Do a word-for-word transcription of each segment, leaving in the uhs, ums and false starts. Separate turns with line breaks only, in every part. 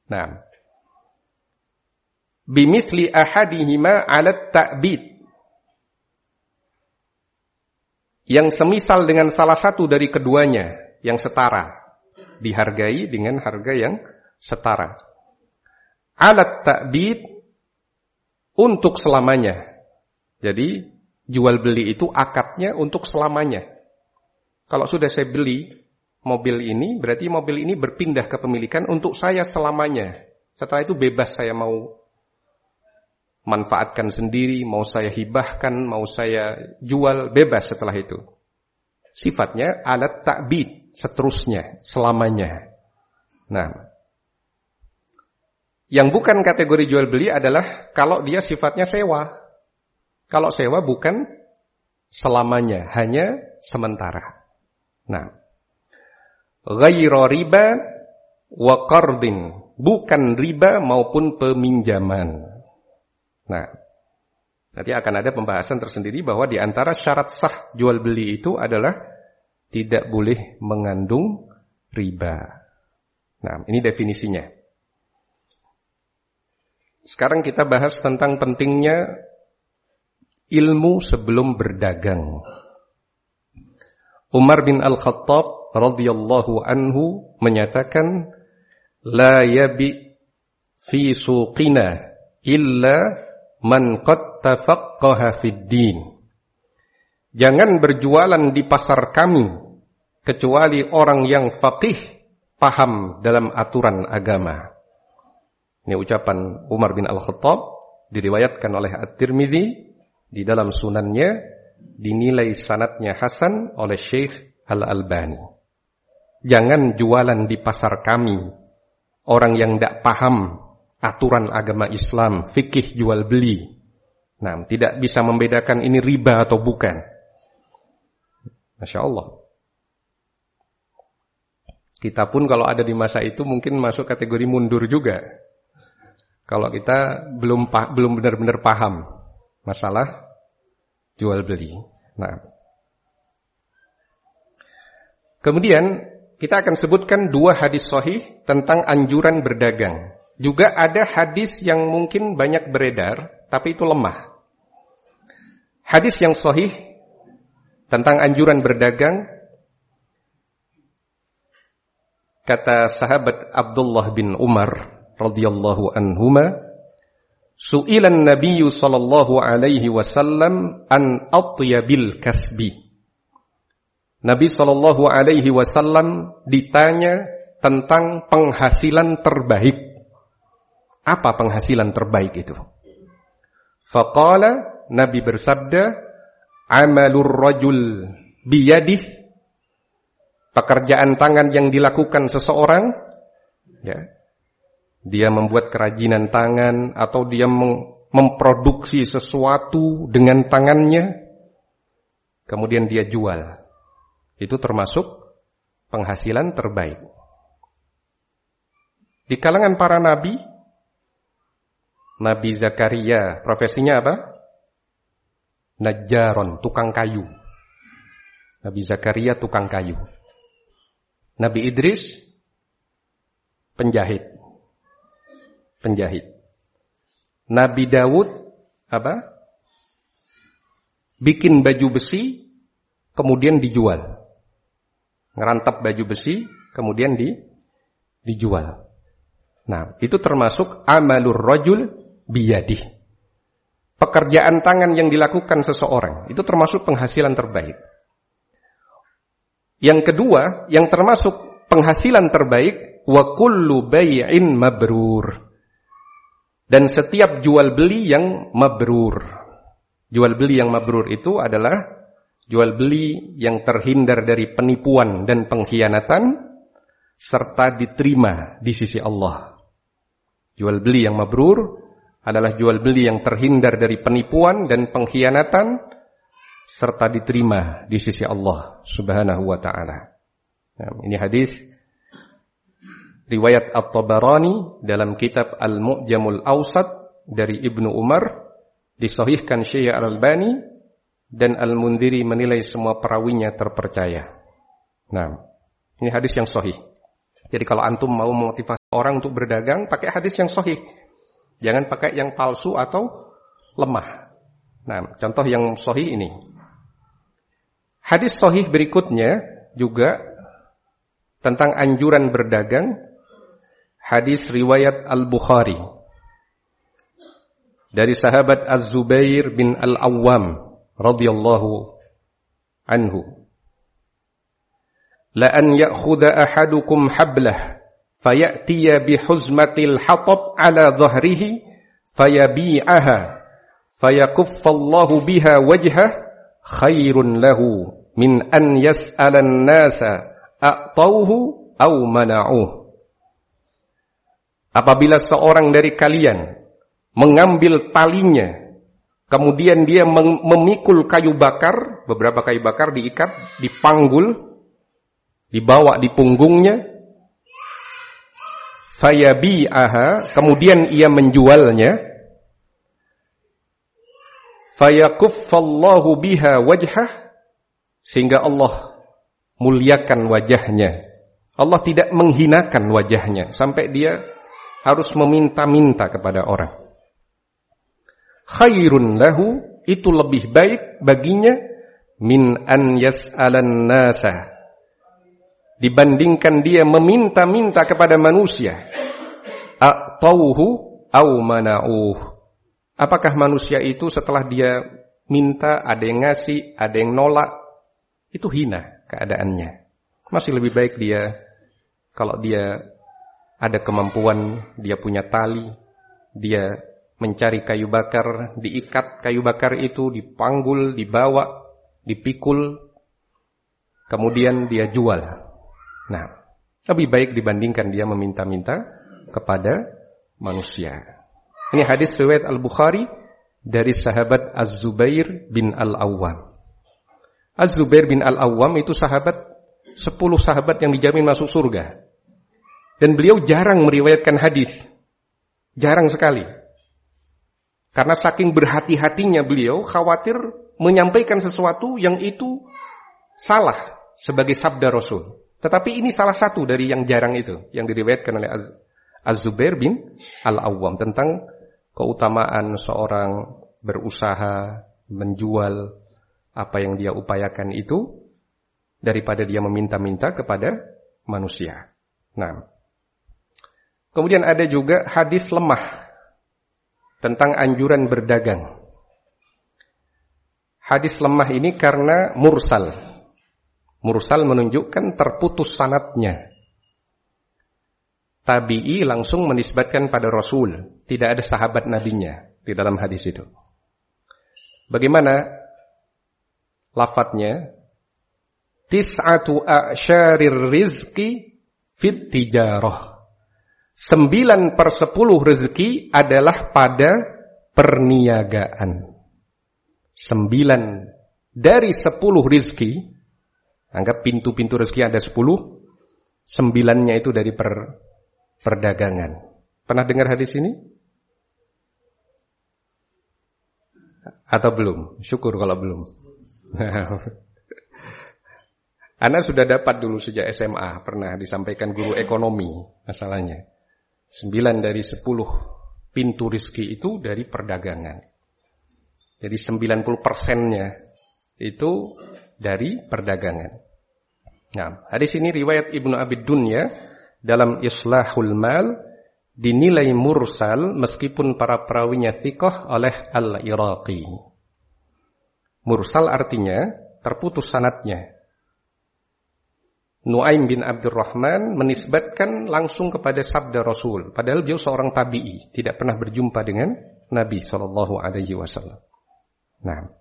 Nah, bimithli ahadihima 'ala ta'bid. Yang semisal dengan salah satu dari keduanya, yang setara, dihargai dengan harga yang setara. 'Ala ta'bid, untuk selamanya. Jadi jual beli itu akadnya untuk selamanya. Kalau sudah saya beli mobil ini, berarti mobil ini berpindah kepemilikan untuk saya selamanya. Setelah itu bebas saya mau manfaatkan sendiri, mau saya hibahkan, mau saya jual, bebas setelah itu. Sifatnya alat ta'bid, seterusnya, selamanya. Nah, yang bukan kategori jual beli adalah kalau dia sifatnya sewa. Kalau sewa bukan selamanya, hanya sementara. Nah, ghairu riba wa qardin, bukan riba maupun peminjaman. Nah, nanti akan ada pembahasan tersendiri bahwa di antara syarat sah jual beli itu adalah tidak boleh mengandung riba. Nah, ini definisinya. Sekarang kita bahas tentang pentingnya ilmu sebelum berdagang. Umar bin Al-Khattab radhiyallahu anhu menyatakan, la yabi fi suqina illa man qad tafaqqaha fid din. Jangan berjualan di pasar kami kecuali orang yang faqih, paham dalam aturan agama. Ini ucapan Umar bin Al-Khattab, diriwayatkan oleh At-Tirmidzi di dalam sunannya, dinilai sanadnya hasan oleh Syekh Al-Albani. Jangan jualan di pasar kami orang yang tidak paham aturan agama Islam, fikih jual beli. Nah, tidak bisa membedakan ini riba atau bukan. Masya Allah. Kita pun kalau ada di masa itu mungkin masuk kategori mundur juga. Kalau kita belum belum benar-benar paham masalah jual beli. Nah, kemudian kita akan sebutkan dua hadis sahih tentang anjuran berdagang. Juga ada hadis yang mungkin banyak beredar, tapi itu lemah. Hadis yang sahih tentang anjuran berdagang, kata sahabat Abdullah bin Umar radhiyallahu anhuma, su'ilan nabiyyu sallallahu alaihi wasallam an atyabil kasbi. Nabi sallallahu alaihi wasallam ditanya tentang penghasilan terbaik. Apa penghasilan terbaik itu? Faqala, Nabi bersabda, amalur rajul biyadih, pekerjaan tangan yang dilakukan seseorang, ya. Dia membuat kerajinan tangan atau dia memproduksi sesuatu dengan tangannya, kemudian dia jual. Itu termasuk penghasilan terbaik. Di kalangan para nabi, Nabi Zakaria, profesinya apa? Najjaron, tukang kayu. Nabi Zakaria tukang kayu. Nabi Idris, penjahit. Penjahit. Nabi Daud apa? Bikin baju besi kemudian dijual. Ngerantap baju besi kemudian di dijual. Nah, itu termasuk amalur rajul biyadih. Pekerjaan tangan yang dilakukan seseorang, itu termasuk penghasilan terbaik. Yang kedua, yang termasuk penghasilan terbaik, wa kullu bai'in mabrur. Dan setiap jual beli yang mabrur. Jual beli yang mabrur itu adalah jual beli yang terhindar dari penipuan dan pengkhianatan serta diterima di sisi Allah. Jual beli yang mabrur adalah jual beli yang terhindar dari penipuan dan pengkhianatan serta diterima di sisi Allah Subhanahu wa taala. Nah, ini hadis riwayat At-Tabarani dalam kitab Al-Mu'jamul Awsat dari Ibnu Umar, disahihkan Syekh Al-Albani, dan Al-Mundhiri menilai semua perawinya terpercaya. Nah, ini hadis yang sahih. Jadi kalau antum mau memotivasi orang untuk berdagang, pakai hadis yang sahih. Jangan pakai yang palsu atau lemah. Nah, contoh yang sahih ini. Hadis sahih berikutnya juga tentang anjuran berdagang. Hadis riwayat Al-Bukhari dari sahabat Az-Zubair bin Al-Awwam radhiyallahu anhu. La an ya'khudha ahadukum hablah fayatiya bihuzmatil hatab ala dhahrihi fayabi'aha fayakuffallahu biha wajhah khairun lahu min an yas'alan nasa a'tauhu aw mana'uh. Apabila seorang dari kalian mengambil talinya, kemudian dia memikul kayu bakar, beberapa kayu bakar diikat, dipanggul, dibawa di punggungnya, fayabi'aha, kemudian ia menjualnya, fayakuffallahu biha wajhah, sehingga Allah muliakan wajahnya. Allah tidak menghinakan wajahnya sampai dia harus meminta-minta kepada orang. Khairun lahu, itu lebih baik baginya, min an yas'alan nasa, dibandingkan dia meminta-minta kepada manusia. A'tauhu aw mana'uh, apakah manusia itu setelah dia minta ada yang ngasih, ada yang nolak, itu hina keadaannya. Masih lebih baik dia, kalau dia ada kemampuan, dia punya tali, dia mencari kayu bakar, diikat kayu bakar itu, dipanggul, dibawa, dipikul, kemudian dia jual. Nah, lebih baik dibandingkan dia meminta-minta kepada manusia. Ini hadis riwayat Al-Bukhari dari sahabat Az-Zubair bin Al-Awwam. Az-Zubair bin Al-Awwam itu sahabat, sepuluh sahabat yang dijamin masuk surga. Dan beliau jarang meriwayatkan hadis, jarang sekali. Karena saking berhati-hatinya beliau khawatir menyampaikan sesuatu yang itu salah sebagai sabda Rasul. Tetapi ini salah satu dari yang jarang itu, yang diriwayatkan oleh Az-Zubair bin Al-Awwam tentang keutamaan seorang berusaha menjual apa yang dia upayakan itu daripada dia meminta-minta kepada manusia. Nah, kemudian ada juga hadis lemah tentang anjuran berdagang. Hadis lemah ini karena mursal. Mursal menunjukkan terputus sanadnya. Tabi'i langsung menisbatkan pada Rasul. Tidak ada sahabat nabinya di dalam hadis itu. Bagaimana lafadznya? Tis'atu a'syarir rizqi fit tijarah. Sembilan per sepuluh rezeki adalah pada perniagaan. Sembilan dari sepuluh rezeki, anggap pintu-pintu rezeki ada sepuluh, sembilannya itu dari per, perdagangan. Pernah dengar hadis ini? Atau belum? Syukur kalau belum. Ana sudah dapat dulu sejak S M A, pernah disampaikan guru ekonomi masalahnya. Sembilan dari sepuluh pintu rezeki itu dari perdagangan. Jadi sembilan puluh persennya itu dari perdagangan. Nah, hadis ini riwayat Ibnu Abi Dunya dalam Islahul Mal dinilai mursal meskipun para perawinya thiqah oleh Al-Iraqi. Mursal artinya terputus sanadnya. Nuaim bin Abdurrahman menisbatkan langsung kepada sabda Rasul, padahal beliau seorang tabi'i, tidak pernah berjumpa dengan Nabi sallallahu alaihi wasallam. Nah,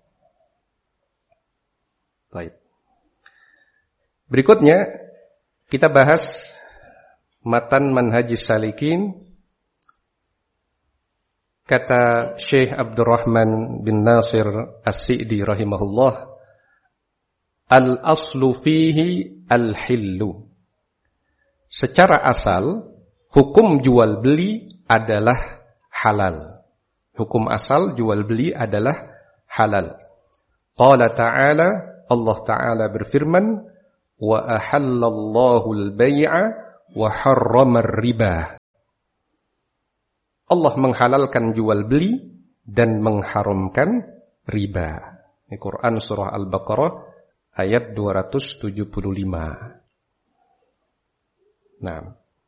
baik. Berikutnya kita bahas matan Manhajis Salikin. Kata Syekh Abdurrahman bin Nasir As-Sa'di rahimahullah, al-aslu fihi al-hillu. Secara asal, hukum jual beli adalah halal. Hukum asal jual beli adalah halal. Qala ta'ala, Allah Ta'ala berfirman, wa ahallallahu al-bay'a wa harrama riba. Allah menghalalkan jual beli dan mengharamkan riba. Ini Quran surah Al-Baqarah ayat dua ratus tujuh puluh lima. Nah.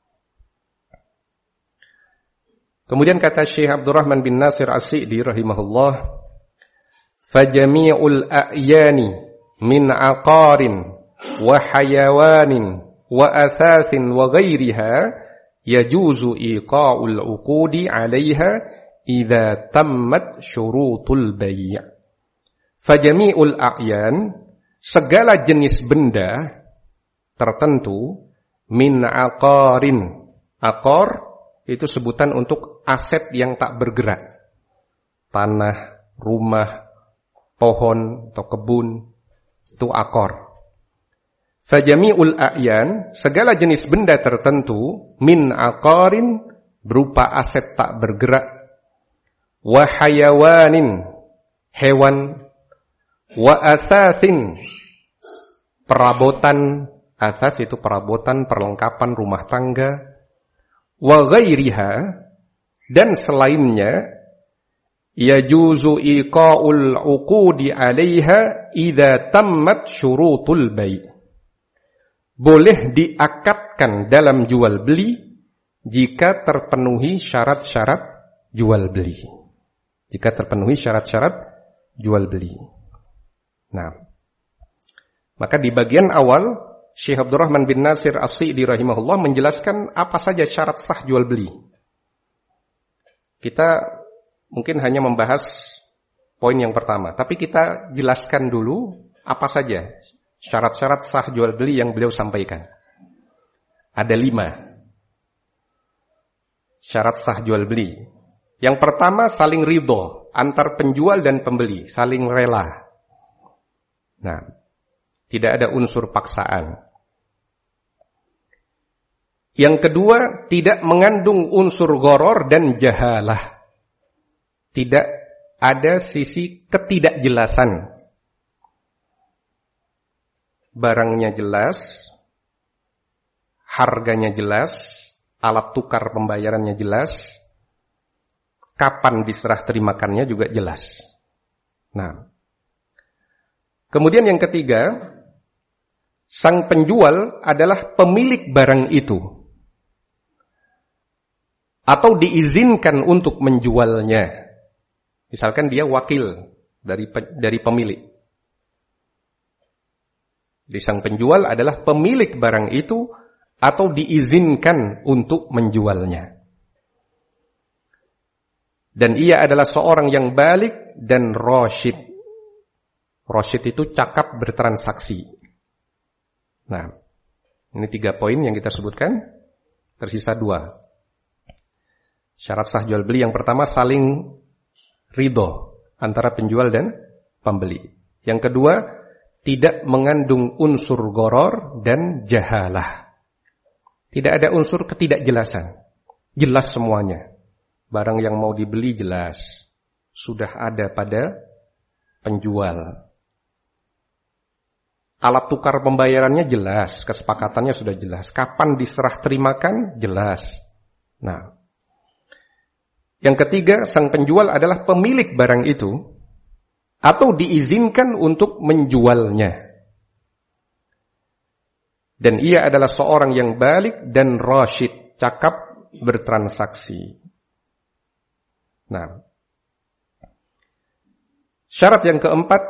Kemudian kata Syekh Abdurrahman bin Nasir As-Sa'di rahimahullah, "Fajami'ul a'yani min aqarin wa hayawanin wa athathin wa ghairiha yajuzu iqa'ul uqudi 'alaiha idza tammat syurutul bai'." Fajami'ul a'yan, segala jenis benda tertentu, min aqarin. Aqar itu sebutan untuk aset yang tak bergerak. Tanah, rumah, pohon atau kebun, itu aqar. Fajami'ul a'yan, segala jenis benda tertentu, min aqarin, berupa aset tak bergerak, wa hayawanin, hewan, wa athathin, perabotan, athats itu perabotan, perlengkapan rumah tangga, wa ghairiha, dan selainnya, yajuzu iqa'ul uqudi 'alaiha idza tammat syurutul bai'. Boleh diakadkan dalam jual beli jika terpenuhi syarat-syarat jual beli. Jika terpenuhi syarat-syarat jual beli. Nah, maka di bagian awal Syekh Abdurrahman bin Nasir As-Sa'di rahimahullah menjelaskan apa saja syarat sah jual beli. Kita mungkin hanya membahas poin yang pertama, tapi kita jelaskan dulu apa saja syarat-syarat sah jual beli yang beliau sampaikan. Ada lima syarat sah jual beli. Yang pertama, saling ridho antar penjual dan pembeli, saling rela. Nah, tidak ada unsur paksaan. Yang kedua, tidak mengandung unsur gharor dan jahalah. Tidak ada sisi ketidakjelasan. Barangnya jelas, harganya jelas, alat tukar pembayarannya jelas, kapan diserah terimakannya juga jelas. Nah, kemudian yang ketiga, sang penjual adalah pemilik barang itu atau diizinkan untuk menjualnya. Misalkan dia wakil dari dari pemilik. Di sang penjual adalah pemilik barang itu atau diizinkan untuk menjualnya. Dan ia adalah seorang yang balik dan rasyid. Rasyid itu cakap bertransaksi. Nah, ini tiga poin yang kita sebutkan. Tersisa dua. Syarat sah jual beli yang pertama, saling ridho antara penjual dan pembeli. Yang kedua, tidak mengandung unsur gharor dan jahalah. Tidak ada unsur ketidakjelasan. Jelas semuanya. Barang yang mau dibeli jelas. Sudah ada pada penjual. Alat tukar pembayarannya jelas. Kesepakatannya sudah jelas. Kapan diserah terimakan jelas. Nah, yang ketiga, sang penjual adalah pemilik barang itu atau diizinkan untuk menjualnya. Dan ia adalah seorang yang balik dan rasyid, cakap bertransaksi. Nah, syarat yang keempat,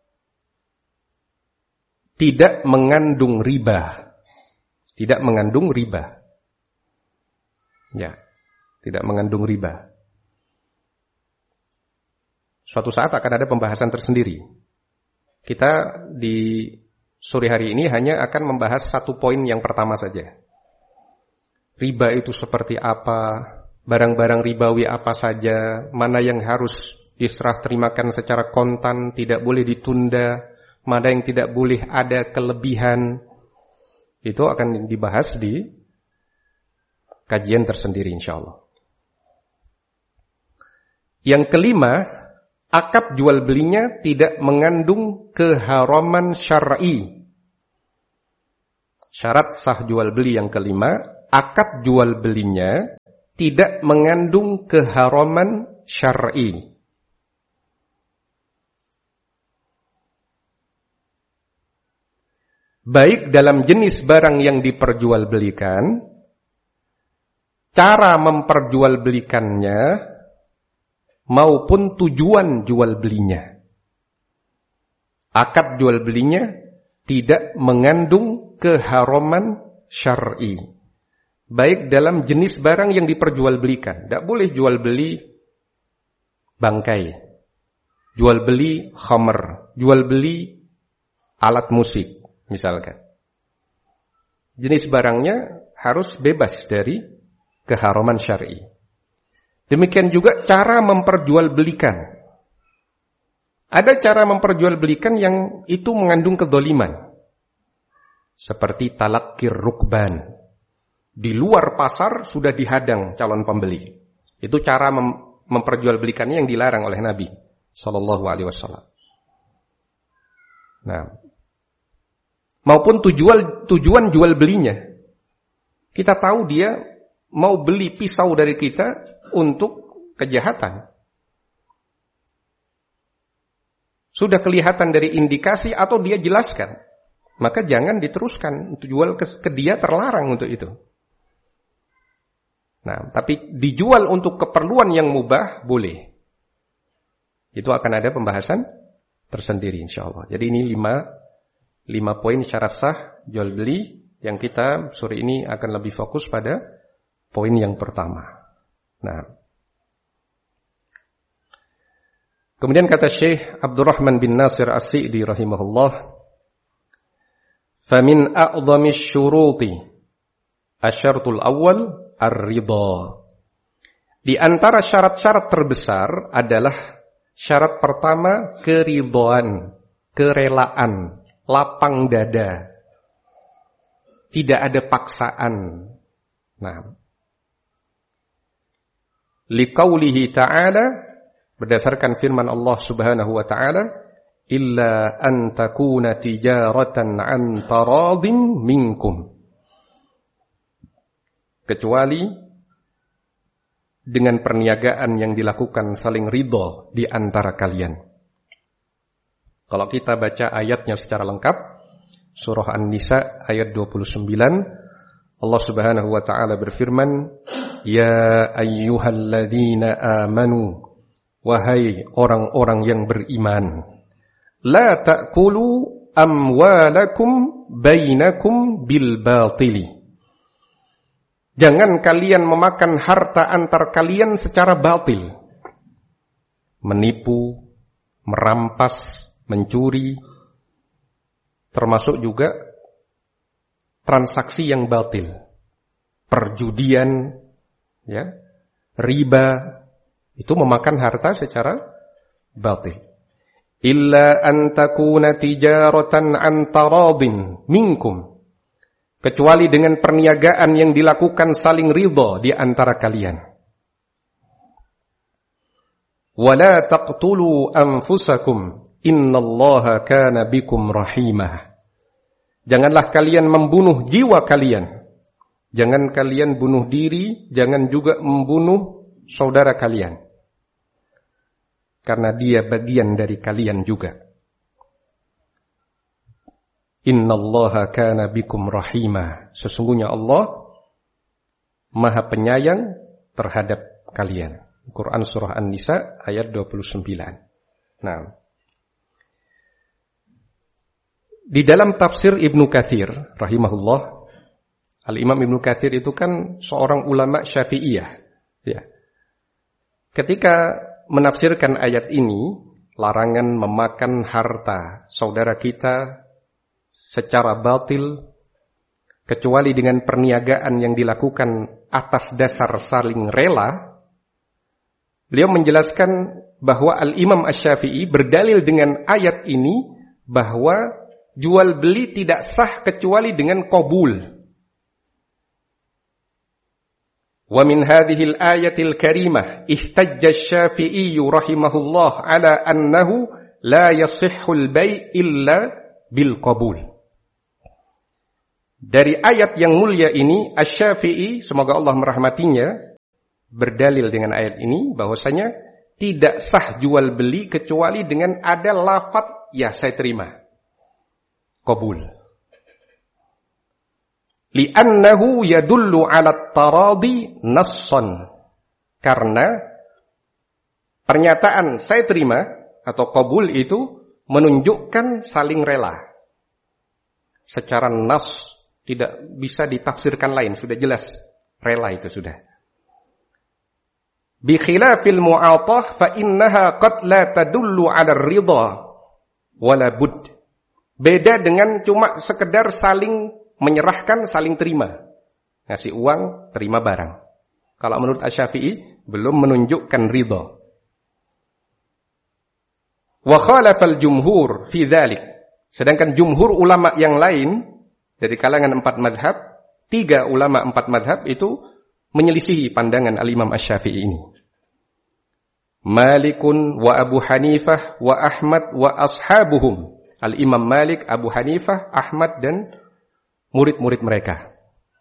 tidak mengandung riba. Tidak mengandung riba. Ya, tidak mengandung riba. Suatu saat akan ada pembahasan tersendiri. Kita di sore hari ini hanya akan membahas satu poin yang pertama saja. Riba itu seperti apa, barang-barang ribawi apa saja, mana yang harus diserah terimakan secara kontan, tidak boleh ditunda, mana yang tidak boleh ada kelebihan. Itu akan dibahas di kajian tersendiri insyaallah. Yang kelima, akad jual belinya tidak mengandung keharaman syar'i. Syarat sah jual beli yang kelima, akad jual belinya tidak mengandung keharaman syar'i. Baik dalam jenis barang yang diperjualbelikan, cara memperjualbelikannya, maupun tujuan jual belinya. Akad jual belinya tidak mengandung keharaman syar'i. Baik dalam jenis barang yang diperjualbelikan. Tidak boleh jual beli bangkai, jual beli khamr, jual beli alat musik misalkan. Jenis barangnya harus bebas dari keharaman syar'i. Demikian juga cara memperjualbelikan. Ada cara memperjualbelikan yang itu mengandung kedoliman. Seperti talaqqir rukban. Di luar pasar sudah dihadang calon pembeli. Itu cara mem- memperjualbelikannya yang dilarang oleh Nabi sallallahu alaihi wasallam. Nah, maupun tujuan tujuan jual belinya. Kita tahu dia mau beli pisau dari kita untuk kejahatan. Sudah kelihatan dari indikasi atau dia jelaskan, maka jangan diteruskan. Jual ke, ke dia terlarang untuk itu. Nah, tapi dijual untuk keperluan yang mubah boleh. Itu akan ada pembahasan tersendiri insyaallah. Jadi ini lima lima poin syarat sah jual beli yang kita sore ini akan lebih fokus pada poin yang pertama. Nah, kemudian kata Syekh Abdurrahman bin Nasir As-Sa'di rahimahullah, "Famin a'dhami syuruti asyartul awal ar-ridha." Di antara syarat-syarat terbesar adalah syarat pertama keridhaan, kerelaan, lapang dada. Tidak ada paksaan. Nah, liqaulihi ta'ala, berdasarkan firman Allah Subhanahu wa taala, illa an takuna tijaratan an taradin minkum. Kecuali dengan perniagaan yang dilakukan saling ridho di antara kalian. Kalau kita baca ayatnya secara lengkap, surah An-Nisa ayat dua puluh sembilan, Allah Subhanahu wa taala berfirman, ya ayyuhalladzina amanu, wahai orang-orang yang beriman, la ta'kulu amwalakum bainakum bil batili. Jangan kalian memakan harta antar kalian secara batil. Menipu, merampas, mencuri, termasuk juga transaksi yang batil. Perjudian, ya, riba, itu memakan harta secara batil. Illa an takuna tijaratan an taradin minkum. Kecuali dengan perniagaan yang dilakukan saling ridha di antara kalian. Wala taqtulu anfusakum innallaha kana bikum rahimah. Janganlah kalian membunuh jiwa kalian. Jangan kalian bunuh diri, jangan juga membunuh saudara kalian. Karena dia bagian dari kalian juga. Innallaha kana bikum rahimah. Sesungguhnya Allah Maha penyayang terhadap kalian. Quran surah An-Nisa ayat dua puluh sembilan. Nah, di dalam tafsir Ibnu Katsir rahimahullah, Al-Imam Ibnu Katsir itu kan seorang ulama Syafi'iyah, ya. Ketika menafsirkan ayat ini, larangan memakan harta saudara kita secara batil kecuali dengan perniagaan yang dilakukan atas dasar saling rela. Beliau menjelaskan bahwa Al-Imam Asy-Syafi'i berdalil dengan ayat ini bahwa jual beli tidak sah kecuali dengan qabul. Wa min hadhihi al-ayati al-karimah ihtajja asy-Syafi'i rahimahullah ala annahu la yasihhu al-bay' illa bil qabul. Dari ayat yang mulia ini, Asy-Syafi'i, semoga Allah merahmatinya, berdalil dengan ayat ini bahwasanya tidak sah jual beli kecuali dengan ada lafaz ya saya terima. Qabul. Li'annahu yadullu 'ala at-taradi nassan. Karena pernyataan saya terima atau qabul itu menunjukkan saling rela. Secara nas tidak bisa ditafsirkan lain, sudah jelas rela itu sudah. Bi khilafil mu'atah fa innaha qad la tadullu 'ala ar-ridha wala bud. Beda dengan cuma sekedar saling menyerahkan, saling terima. Ngasih uang, terima barang. Kalau menurut Asy-Syafi'i belum menunjukkan ridha. Wa khalafal jumhur fi dzalik. Sedangkan jumhur ulama yang lain dari kalangan empat madhab, tiga ulama empat madhab itu menyelisihi pandangan al-Imam Asy-Syafi'i ini. Malikun wa Abu Hanifah wa Ahmad wa ashabuhum. Al-Imam Malik, Abu Hanifah, Ahmad dan murid-murid mereka.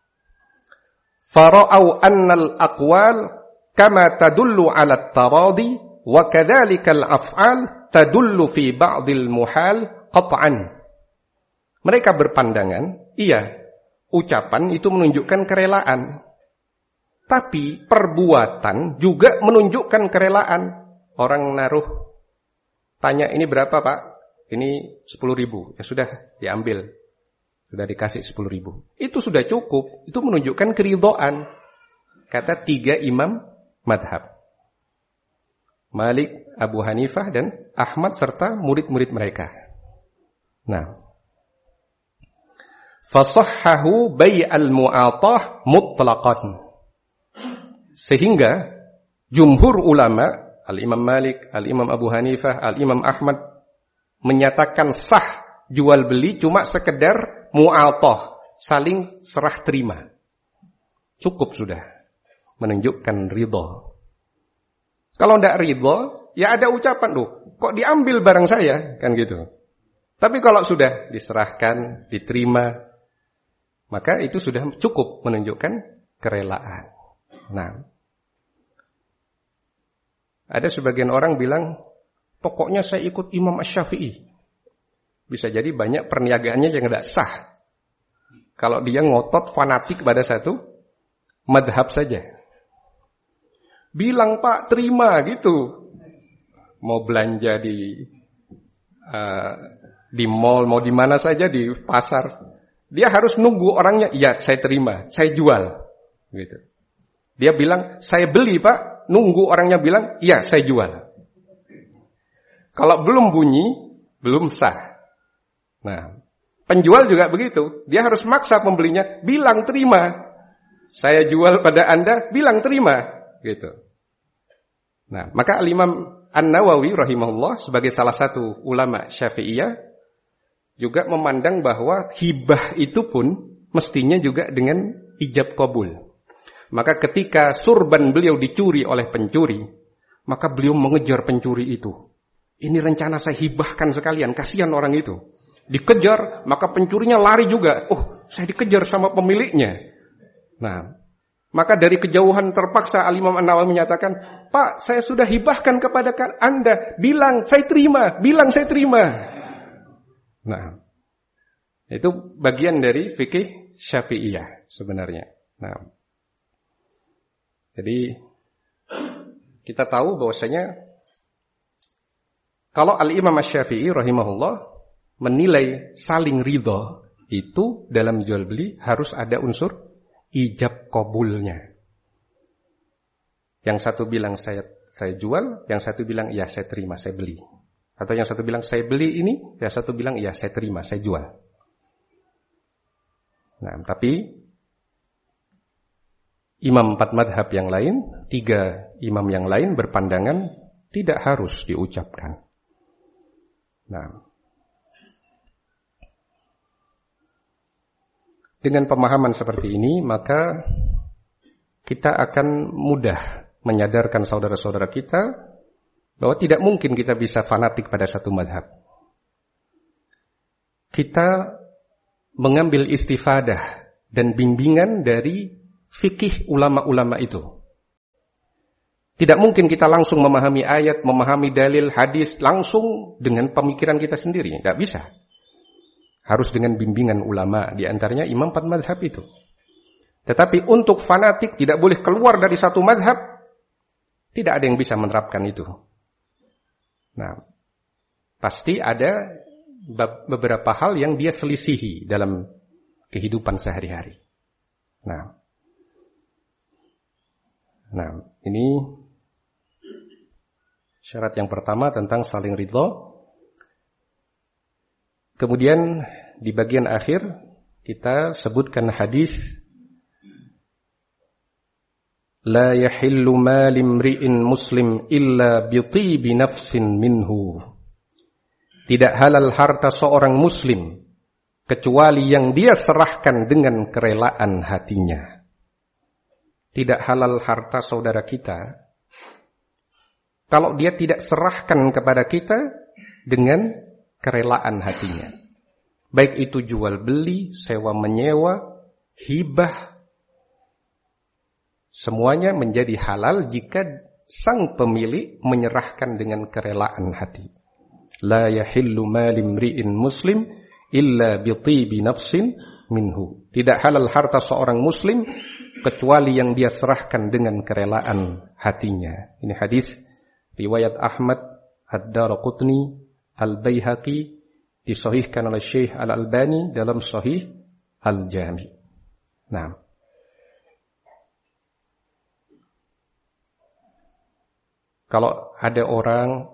Fara'au annal aqwal kama tadullu 'ala at-taradi wa kadzalika al-af'al tadullu fi ba'dil muhal qat'an. Mereka berpandangan, iya, ucapan itu menunjukkan kerelaan. Tapi perbuatan juga menunjukkan kerelaan. Orang naruh, tanya ini berapa Pak? Ini sepuluh ribu. Ya sudah, diambil. Sudah dikasih sepuluh ribu. Itu sudah cukup. Itu menunjukkan keridhaan. Kata tiga imam madhab. Malik, Abu Hanifah, dan Ahmad serta murid-murid mereka. Nah. Fasahhahu bai'al mu'atah mutlaqan. Sehingga jumhur ulama, Al-Imam Malik, Al-Imam Abu Hanifah, Al-Imam Ahmad menyatakan sah jual beli cuma sekedar mu'atah, saling serah terima. Cukup sudah menunjukkan ridha. Kalau tidak ridha, ya ada ucapan loh, kok diambil barang saya, kan gitu. Tapi kalau sudah diserahkan, diterima, maka itu sudah cukup menunjukkan kerelaan. Nah, ada sebagian orang bilang, pokoknya saya ikut Imam Asy-Syafi'i. Bisa jadi banyak perniagaannya yang tidak sah. Kalau dia ngotot fanatik pada satu madhab saja. Bilang Pak, terima gitu. Mau belanja di uh, di mall, mau di mana saja, di pasar. Dia harus nunggu orangnya, iya saya terima, saya jual. Gitu. Dia bilang, saya beli Pak, nunggu orangnya bilang, iya saya jual. Kalau belum bunyi, belum sah. Nah, penjual juga begitu. Dia harus maksa pembelinya, bilang terima. Saya jual pada Anda, bilang terima. Gitu. Nah, maka Al-Imam An-Nawawi rahimahullah sebagai salah satu ulama Syafi'iyah juga memandang bahwa hibah itu pun mestinya juga dengan ijab qabul. Maka ketika surban beliau dicuri oleh pencuri, maka beliau mengejar pencuri itu. Ini rencana saya hibahkan sekalian, kasihan orang itu. Dikejar, maka pencurinya lari juga. Oh, saya dikejar sama pemiliknya. Nah, maka dari kejauhan terpaksa Al-Imam An-Nawawi menyatakan, Pak, saya sudah hibahkan kepada Anda. Bilang, saya terima. Bilang, saya terima. Nah, itu bagian dari fikih Syafi'iyah sebenarnya. Nah, jadi kita tahu bahwasanya kalau Al-Imam Asy-Syafi'i rahimahullah menilai saling ridha itu dalam jual beli harus ada unsur ijab qabulnya. Yang satu bilang saya saya jual, yang satu bilang iya saya terima, saya beli. Atau yang satu bilang saya beli ini, yang satu bilang iya saya terima, saya jual. Nah, tapi imam empat madhab yang lain, tiga imam yang lain berpandangan tidak harus diucapkan. Nah, dengan pemahaman seperti ini, maka kita akan mudah menyadarkan saudara-saudara kita bahwa tidak mungkin kita bisa fanatik pada satu madhab. Kita mengambil istifadah dan bimbingan dari fikih ulama-ulama itu. Tidak mungkin kita langsung memahami ayat, memahami dalil, hadis, langsung dengan pemikiran kita sendiri. Tidak bisa. Harus dengan bimbingan ulama, di antaranya imam empat madhab itu. Tetapi untuk fanatik tidak boleh keluar dari satu madhab, tidak ada yang bisa menerapkan itu. Nah, pasti ada beberapa hal yang dia selisihi dalam kehidupan sehari-hari. Nah, nah ini syarat yang pertama tentang saling ridho. Kemudian di bagian akhir kita sebutkan hadis la yahillu mal imri'in muslim illa bi tibi nafsin minhu. Tidak halal harta seorang muslim kecuali yang dia serahkan dengan kerelaan hatinya. Tidak halal harta saudara kita kalau dia tidak serahkan kepada kita dengan kerelaan hatinya. Baik itu jual beli, sewa menyewa, hibah, semuanya menjadi halal jika sang pemilik menyerahkan dengan kerelaan hati. La yahillu mal imri'in muslim illa bi tibi nafsin minhu. Tidak halal harta seorang muslim kecuali yang dia serahkan dengan kerelaan hatinya. Ini hadis riwayat Ahmad, Ad-Daraqutni, Al-Baihaqi, disahihkan oleh Syekh Al-Albani dalam Sahih Al-Jami. Nah, kalau ada orang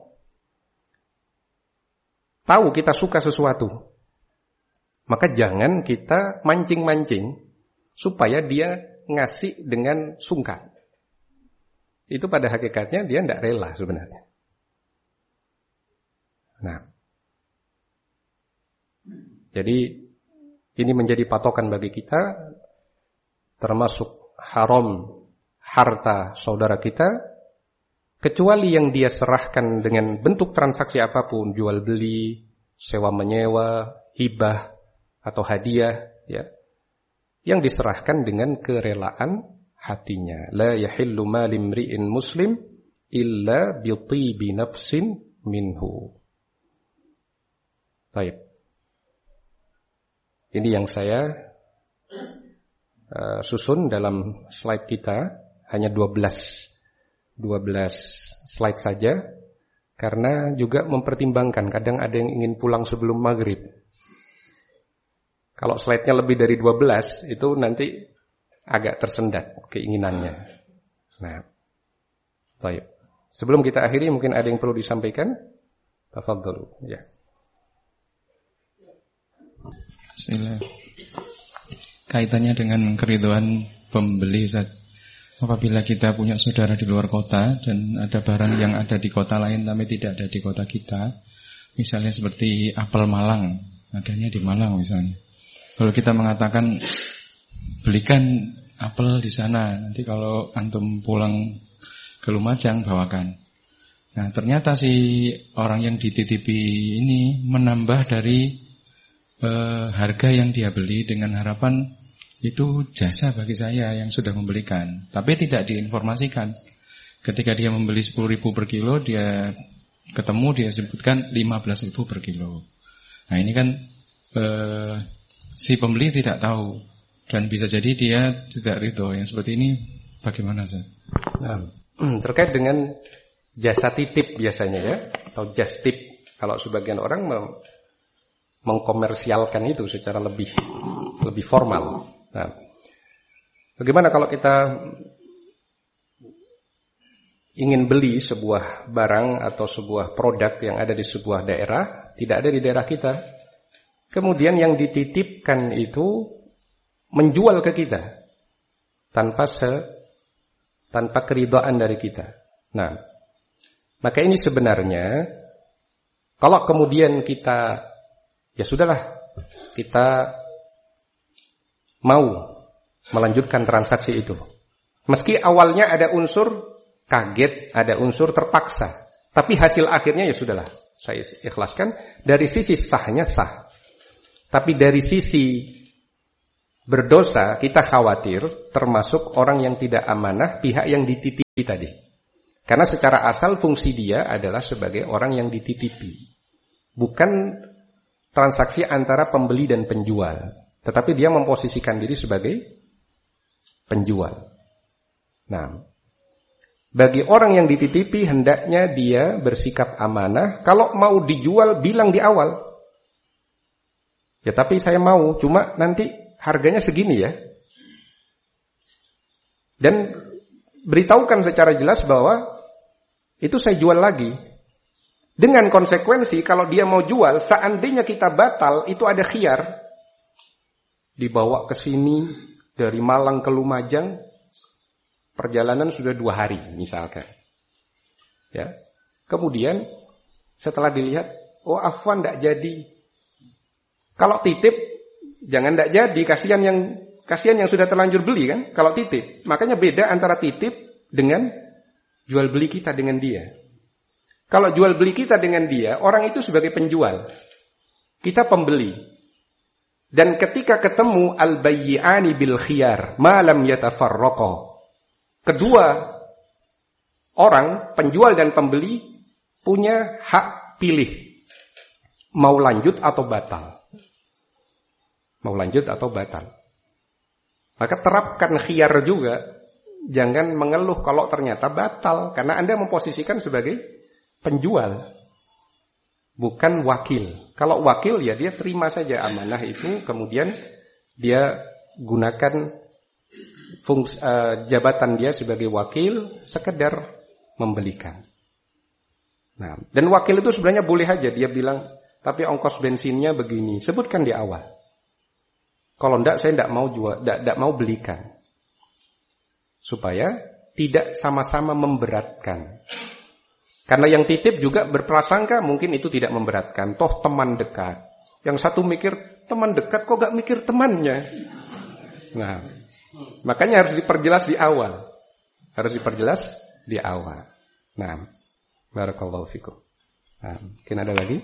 tahu kita suka sesuatu, maka jangan kita mancing-mancing supaya dia ngasih dengan sungkan. Itu pada hakikatnya dia tidak rela sebenarnya. Nah, jadi ini menjadi patokan bagi kita, termasuk haram harta saudara kita, kecuali yang dia serahkan dengan bentuk transaksi apapun, jual beli, sewa menyewa, hibah atau hadiah, ya, yang diserahkan dengan kerelaan hatinya. La yahillu mal imri'in muslim illa bi tibi nafsin minhu. Baik. Ini yang saya uh, susun dalam slide kita, hanya dua belas slide saja, karena juga mempertimbangkan kadang ada yang ingin pulang sebelum maghrib. Kalau slide-nya lebih dari dua belas itu nanti agak tersendat keinginannya. Nah, baik. Sebelum kita akhiri mungkin ada yang perlu disampaikan. Tafadhalu. Ya.
Bismillah. Kaitannya dengan keridhaan pembeli, Ustaz. Apabila kita punya saudara di luar kota dan ada barang yang ada di kota lain tapi tidak ada di kota kita, misalnya seperti apel Malang, adanya di Malang misalnya. Kalau kita mengatakan belikan apel di sana, nanti kalau antum pulang ke Lumajang bawakan. Nah, ternyata si orang yang dititipi ini menambah dari eh, harga yang dia beli dengan harapan itu jasa bagi saya yang sudah membelikan, tapi tidak diinformasikan. Ketika dia membeli sepuluh ribu per kilo, dia ketemu dia sebutkan lima belas ribu per kilo. Nah, ini kan eh, si pembeli tidak tahu dan bisa jadi dia tidak ridho. Yang seperti ini bagaimana, Ustaz?
Nah, terkait dengan jasa titip biasanya ya, atau just tip, kalau sebagian orang meng- mengkomersialkan itu secara lebih lebih formal. Nah, bagaimana kalau kita ingin beli sebuah barang atau sebuah produk yang ada di sebuah daerah, tidak ada di daerah kita, kemudian yang dititipkan itu menjual ke kita tanpa se tanpa keridhaan dari kita. Nah, maka ini sebenarnya kalau kemudian kita ya sudahlah, kita mau melanjutkan transaksi itu, meski awalnya ada unsur kaget, ada unsur terpaksa, tapi hasil akhirnya ya sudahlah, saya ikhlaskan. Dari sisi sahnya sah. Tapi dari sisi berdosa kita khawatir termasuk orang yang tidak amanah, pihak yang dititipi tadi. Karena secara asal fungsi dia adalah sebagai orang yang dititipi. Bukan transaksi antara pembeli dan penjual, tetapi dia memposisikan diri sebagai penjual. Nah, bagi orang yang dititipi hendaknya dia bersikap amanah. Kalau mau dijual bilang di awal, ya tapi saya mau, cuma nanti harganya segini ya. Dan beritahukan secara jelas bahwa itu saya jual lagi. Dengan konsekuensi kalau dia mau jual, seandainya kita batal, itu ada khiyar. Dibawa ke sini dari Malang ke Lumajang, perjalanan sudah dua hari misalkan. Ya. Kemudian setelah dilihat, oh afwan tidak jadi. Kalau titip jangan tidak jadi, kasihan yang kasihan yang sudah terlanjur beli kan. Kalau titip, makanya beda antara titip dengan jual beli kita dengan dia. Kalau jual beli kita dengan dia, orang itu sebagai penjual, kita pembeli. Dan ketika ketemu al-bayyi'ani bil khiyar, ma lam yatafarraqa. Kedua orang, penjual dan pembeli, punya hak pilih. Mau lanjut atau batal. Mau lanjut atau batal. Maka terapkan khiyar juga. Jangan mengeluh kalau ternyata batal. Karena Anda memposisikan sebagai penjual, bukan wakil. Kalau wakil ya dia terima saja amanah itu, kemudian dia gunakan fungsi, uh, jabatan dia sebagai wakil, sekedar membelikan. Nah, dan wakil itu sebenarnya boleh aja dia bilang, tapi ongkos bensinnya begini, sebutkan di awal. Kalau enggak saya enggak mau jual, enggak, enggak mau belikan. Supaya tidak sama-sama memberatkan. Karena yang titip juga berprasangka mungkin itu tidak memberatkan. Toh teman dekat. Yang satu mikir, teman dekat kok gak mikir temannya. Nah, makanya harus diperjelas di awal. Harus diperjelas di awal. Nah, barakallahu fikum. Nah, mungkin ada lagi?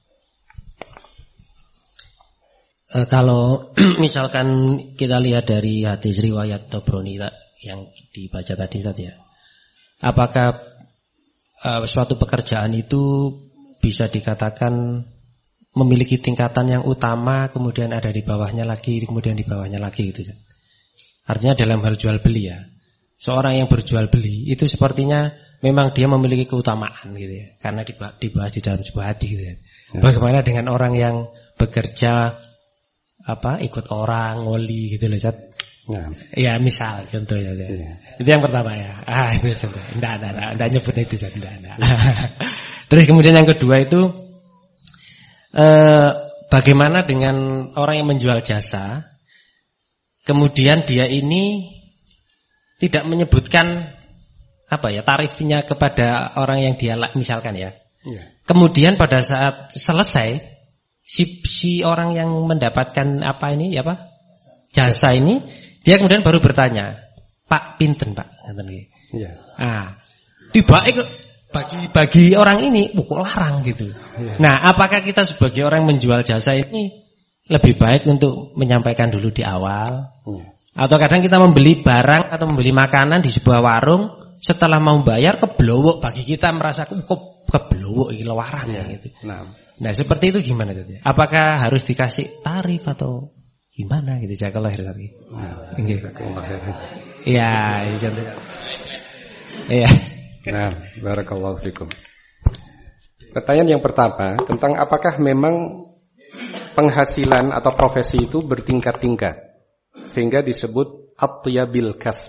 E, kalau misalkan kita lihat dari hadis riwayat Tabrani yang dibaca tadi tadi ya. Apakah Uh, suatu pekerjaan itu bisa dikatakan memiliki tingkatan yang utama, kemudian ada di bawahnya lagi, kemudian di bawahnya lagi gitu. Artinya dalam hal jual beli ya. Seorang yang berjual beli itu sepertinya memang dia memiliki keutamaan gitu ya. Karena dibahas di dalam sebuah hadis gitu ya. Bagaimana dengan orang yang bekerja apa ikut orang, ngoli gitu loh, Ustaz.
Nah.
Ya misal contohnya ya. Itu yang pertama ya. Ah itu contoh. Enggak, enggak, enggak, enggak nyebut itu enggak, enggak. Terus kemudian yang kedua itu eh, bagaimana dengan orang yang menjual jasa, kemudian dia ini tidak menyebutkan apa ya tarifnya kepada orang yang dia misalkan ya. Ya. Kemudian pada saat selesai si si orang yang mendapatkan apa ini apa jasa ini dia kemudian baru bertanya, Pak pinten Pak?
Iya.
Ah, tiba bagi bagi orang ini, pukul larang gitu. Ya. Nah, apakah kita sebagai orang menjual jasa ini lebih baik untuk menyampaikan dulu di awal? Ya. Atau kadang kita membeli barang atau membeli makanan di sebuah warung, setelah mau bayar keblowok, bagi kita merasa kok keblowok iki larang ya. Gitu. Nah. nah, seperti itu gimana tadi? Apakah harus dikasih tarif atau gimana gitu jazakallah khair tadi. Nah, iya, contoh. Iya.
Nah, barakallahu fikum. Pertanyaan yang pertama tentang apakah memang penghasilan atau profesi itu bertingkat-tingkat sehingga disebut atyabil kasb.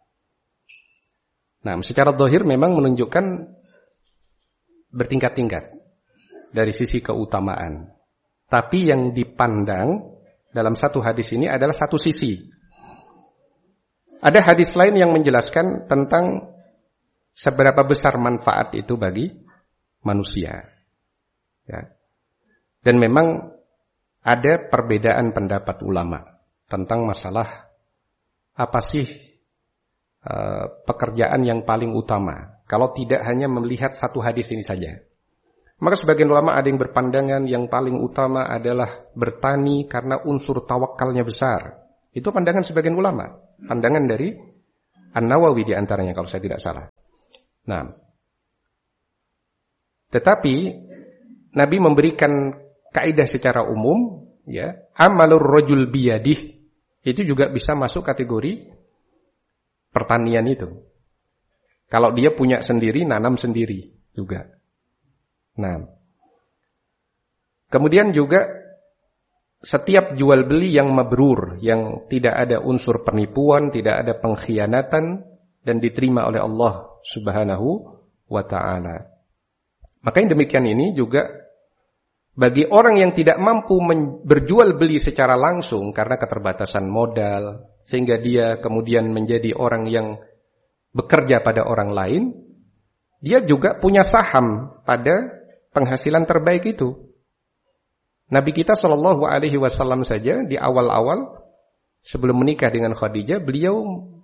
Nah, secara zahir memang menunjukkan bertingkat-tingkat dari sisi keutamaan. Tapi yang dipandang dalam satu hadis ini adalah satu sisi. Ada hadis lain yang menjelaskan tentang seberapa besar manfaat itu bagi manusia. Ya. Dan memang ada perbedaan pendapat ulama tentang masalah apa sih uh, pekerjaan yang paling utama. Kalau tidak hanya melihat satu hadis ini saja. Maka sebagian ulama ada yang berpandangan yang paling utama adalah bertani karena unsur tawakalnya besar. Itu pandangan sebagian ulama. Pandangan dari An-Nawawi di antaranya kalau saya tidak salah. Nah, tetapi Nabi memberikan kaidah secara umum, ya, amalur rajul biyadih, itu juga bisa masuk kategori pertanian itu. Kalau dia punya sendiri, nanam sendiri juga. Nah, kemudian juga setiap jual beli yang mabrur, yang tidak ada unsur penipuan, tidak ada pengkhianatan, dan diterima oleh Allah Subhanahu wa ta'ala. Maka yang demikian ini juga bagi orang yang tidak mampu berjual beli secara langsung karena keterbatasan modal, sehingga dia kemudian menjadi orang yang bekerja pada orang lain, dia juga punya saham pada penghasilan terbaik itu. Nabi kita shallallahu alaihi wasallam saja di awal-awal sebelum menikah dengan Khadijah, beliau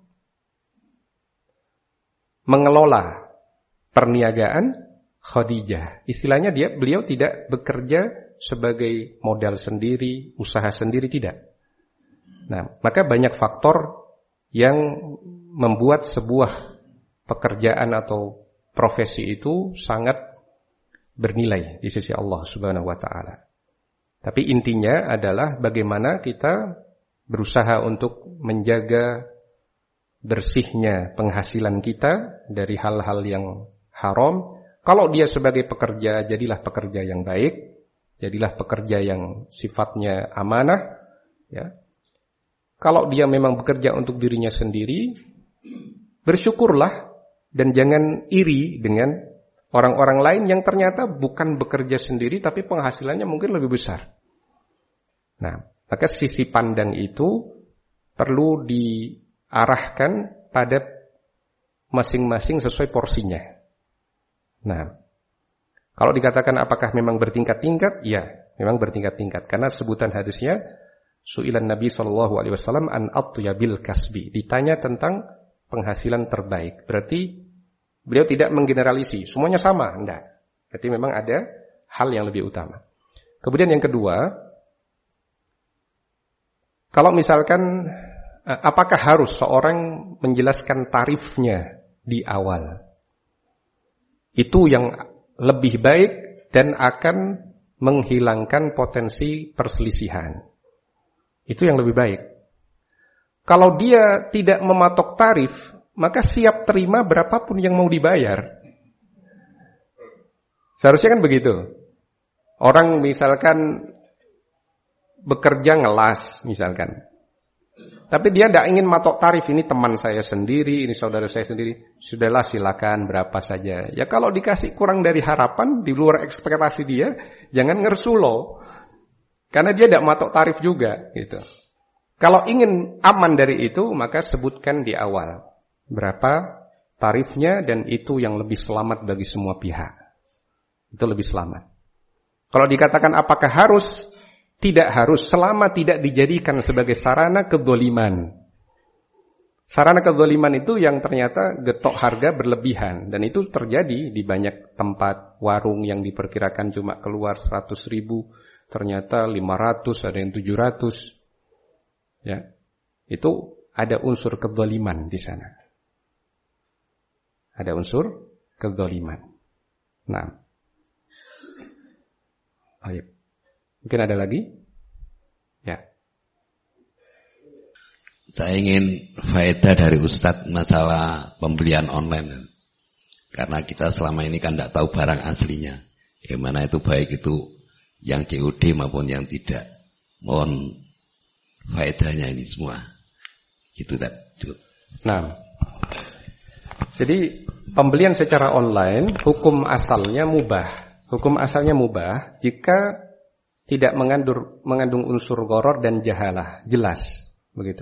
mengelola perniagaan Khadijah. Istilahnya dia beliau tidak bekerja sebagai modal sendiri, usaha sendiri, tidak. Nah, maka banyak faktor yang membuat sebuah pekerjaan atau profesi itu sangat bernilai di sisi Allah Subhanahu wa ta'ala. Tapi intinya adalah bagaimana kita berusaha untuk menjaga bersihnya penghasilan kita dari hal-hal yang haram. Kalau dia sebagai pekerja, jadilah pekerja yang baik, jadilah pekerja yang sifatnya amanah, ya. Kalau dia memang bekerja untuk dirinya sendiri, bersyukurlah dan jangan iri dengan orang-orang lain yang ternyata bukan bekerja sendiri tapi penghasilannya mungkin lebih besar. Nah, maka sisi pandang itu perlu diarahkan pada masing-masing sesuai porsinya. Nah, kalau dikatakan apakah memang bertingkat-tingkat? Ya, memang bertingkat-tingkat. Karena sebutan hadisnya, su'ilan Nabi shallallahu alaihi wasallam an atyabil kasbi. Ditanya tentang penghasilan terbaik. Berarti beliau tidak menggeneralisi, semuanya sama, enggak. Berarti memang ada hal yang lebih utama. Kemudian yang kedua, kalau misalkan apakah harus seorang menjelaskan tarifnya di awal? Itu yang lebih baik dan akan menghilangkan potensi perselisihan. Itu yang lebih baik. Kalau dia tidak mematok tarif, maka siap terima berapapun yang mau dibayar. Seharusnya kan begitu. Orang misalkan bekerja ngelas misalkan. Tapi dia tidak ingin matok tarif, ini teman saya sendiri, ini saudara saya sendiri. Sudahlah silakan berapa saja. Ya kalau dikasih kurang dari harapan, di luar ekspektasi dia, jangan ngersulo. Karena dia tidak matok tarif juga gitu. Kalau ingin aman dari itu, maka sebutkan di awal berapa tarifnya dan itu yang lebih selamat bagi semua pihak. Itu lebih selamat. Kalau dikatakan apakah harus? Tidak harus, selama tidak dijadikan sebagai sarana kedzaliman. Sarana kedzaliman itu yang ternyata getok harga berlebihan. Dan itu terjadi di banyak tempat. Warung yang diperkirakan cuma keluar seratus ribu, ternyata lima ratus, ada yang tujuh ratus. Ya, itu ada unsur kedzaliman di sana. Ada unsur kedzaliman. Nah, ayo. Mungkin ada lagi? Ya.
Saya ingin faedah dari Ustadz masalah pembelian online. Karena kita selama ini kan tidak tahu barang aslinya. Gimana itu baik itu yang C O D maupun yang tidak. Mohon faedahnya ini semua. Itu tak cukup.
Nah, jadi pembelian secara online hukum asalnya mubah. Hukum asalnya mubah jika tidak mengandung, mengandung unsur gharar dan jahalah, jelas begitu.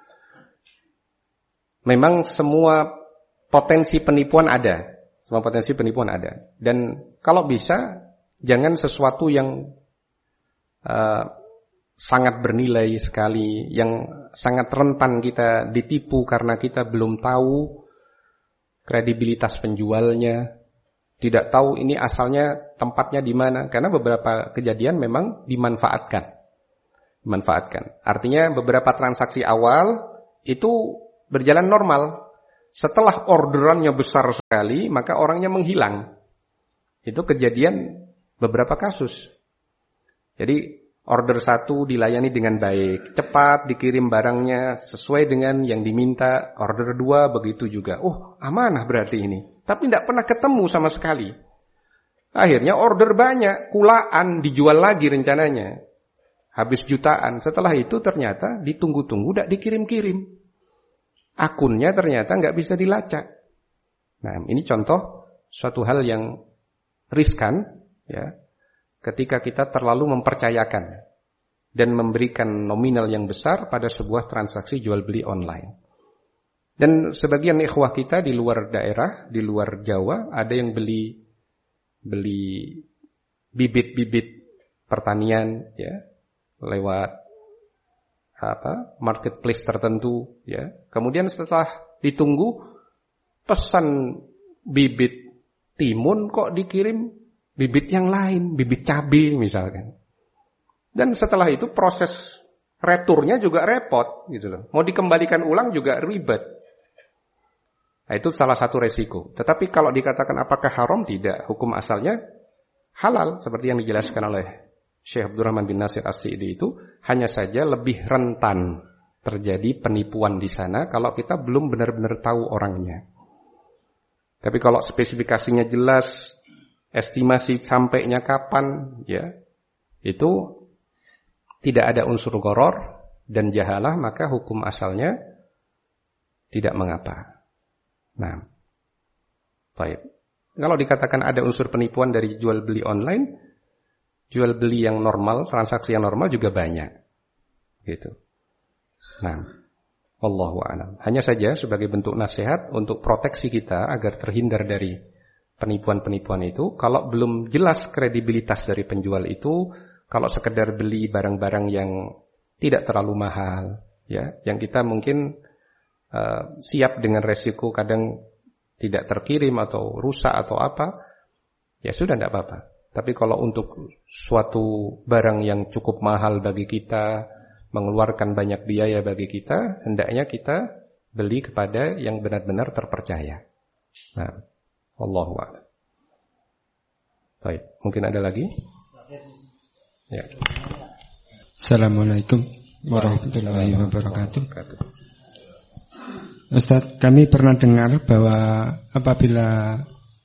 Memang semua potensi penipuan ada, semua potensi penipuan ada. Dan kalau bisa jangan sesuatu yang uh, sangat bernilai sekali, yang sangat rentan kita ditipu karena kita belum tahu kredibilitas penjualnya, tidak tahu ini asalnya tempatnya di mana, karena beberapa kejadian memang dimanfaatkan. Dimanfaatkan. Artinya beberapa transaksi awal itu berjalan normal. Setelah orderannya besar sekali, maka orangnya menghilang. Itu kejadian beberapa kasus. Jadi order satu dilayani dengan baik, cepat dikirim barangnya sesuai dengan yang diminta. Order dua begitu juga. Oh, amanah berarti ini. Tapi tidak pernah ketemu sama sekali. Akhirnya order banyak, kulaan dijual lagi rencananya. Habis jutaan. Setelah itu ternyata ditunggu-tunggu tidak dikirim-kirim. Akunnya ternyata nggak bisa dilacak. Nah, ini contoh suatu hal yang riskan, ya. Ketika kita terlalu mempercayakan dan memberikan nominal yang besar pada sebuah transaksi jual beli online. Dan sebagian ikhwah kita di luar daerah, di luar Jawa, ada yang beli beli bibit-bibit pertanian, ya, lewat apa marketplace tertentu, ya. Kemudian setelah ditunggu, pesan bibit timun kok dikirim bibit yang lain, bibit cabai misalkan. Dan setelah itu proses returnya juga repot gitu loh. Mau dikembalikan ulang juga ribet. Nah, itu salah satu resiko. Tetapi kalau dikatakan apakah haram, tidak. Hukum asalnya halal seperti yang dijelaskan oleh Syekh Abdurrahman bin Nasir As-Sa'idi itu, hanya saja lebih rentan terjadi penipuan di sana kalau kita belum benar-benar tahu orangnya. Tapi kalau spesifikasinya jelas, estimasi sampainya kapan, ya, itu tidak ada unsur gharor dan jahalah, maka hukum asalnya tidak mengapa. Nah, baik. Kalau dikatakan ada unsur penipuan dari jual beli online, jual beli yang normal, transaksi yang normal juga banyak, gitu. Nah, wallahu a'lam. Hanya saja sebagai bentuk nasihat untuk proteksi kita agar terhindar dari penipuan-penipuan itu, kalau belum jelas kredibilitas dari penjual itu, kalau sekedar beli barang-barang yang tidak terlalu mahal, ya, yang kita mungkin uh, siap dengan resiko kadang tidak terkirim atau rusak atau apa, ya sudah tidak apa-apa. Tapi kalau untuk suatu barang yang cukup mahal bagi kita, mengeluarkan banyak biaya bagi kita, hendaknya kita beli kepada yang benar-benar terpercaya. Nah, Allahu a'lam. Baik, mungkin ada lagi? Ya.
Assalamualaikum warahmatullahi wabarakatuh. Ustaz, kami pernah dengar bahwa apabila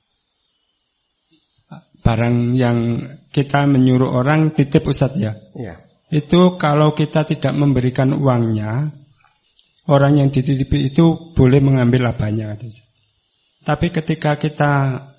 barang yang kita menyuruh orang titip, Ustaz, ya,
ya,
itu kalau kita tidak memberikan uangnya, orang yang dititipi itu boleh mengambil labanya. Tapi ketika kita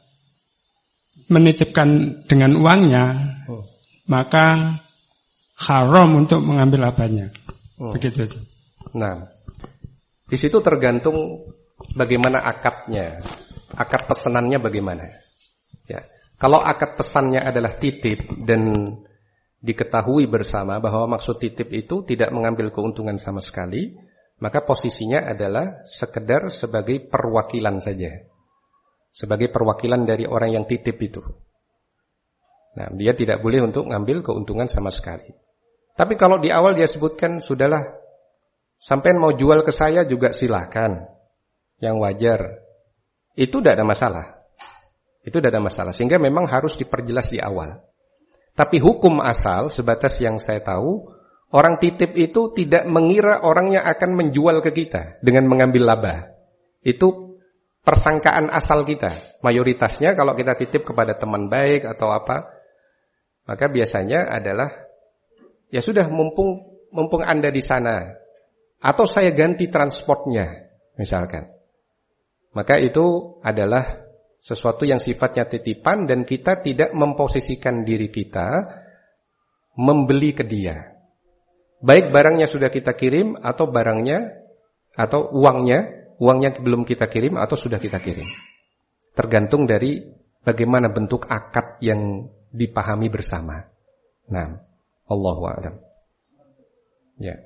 menitipkan dengan uangnya, oh, maka haram untuk mengambil labanya. Oh. Begitu.
Nah, di situ tergantung bagaimana akadnya, akad pesanannya bagaimana. Ya, kalau akad pesannya adalah titip dan diketahui bersama bahwa maksud titip itu tidak mengambil keuntungan sama sekali, maka posisinya adalah sekedar sebagai perwakilan saja. Sebagai perwakilan dari orang yang titip itu. Nah, dia tidak boleh untuk mengambil keuntungan sama sekali. Tapi kalau di awal dia sebutkan, sudahlah, sampean mau jual ke saya juga silakan, yang wajar, itu tidak ada masalah. Itu tidak ada masalah. Sehingga memang harus diperjelas di awal. Tapi hukum asal, sebatas yang saya tahu, orang titip itu tidak mengira orangnya akan menjual ke kita dengan mengambil laba. Itu persangkaan asal kita. Mayoritasnya kalau kita titip kepada teman baik atau apa, maka biasanya adalah, ya sudah, mumpung mumpung Anda di sana, atau saya ganti transportnya, misalkan. Maka itu adalah sesuatu yang sifatnya titipan dan kita tidak memposisikan diri kita membeli ke dia. Baik barangnya sudah kita kirim atau barangnya atau uangnya Uangnya belum kita kirim atau sudah kita kirim. Tergantung dari bagaimana bentuk akad yang dipahami bersama. Nah, Allahu a'lam. Ya.